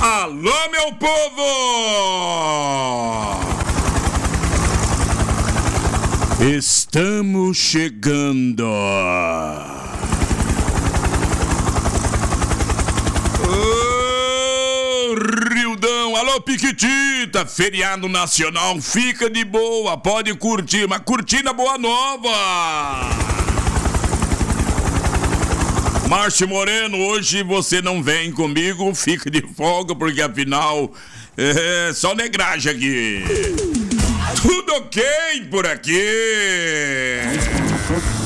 Alô, meu povo! Estamos chegando. Ô, Rildão, alô, Piquitita, feriado nacional, fica de boa, pode curtir, mas curtir na Boa Nova. Márcio Moreno, hoje você não vem comigo, fica de folga, porque afinal é só negragem aqui. Tudo ok por aqui.